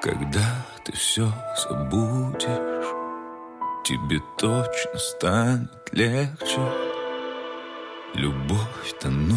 Когда ты все забудешь, тебе точно станет легче. Любовь тонует